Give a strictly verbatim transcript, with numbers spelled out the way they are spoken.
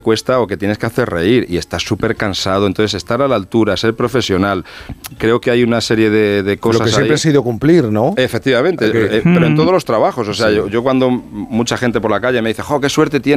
cuesta o que tienes que hacer reír y estás súper cansado, entonces estar a la altura, ser profesional, creo que hay una serie de, de cosas Lo que siempre ahí. ha sido cumplir, ¿no? Efectivamente, Okay. eh, pero en todos los trabajos, o sea, Sí. yo, yo cuando mucha gente por la calle me dice, jo, qué suerte tienes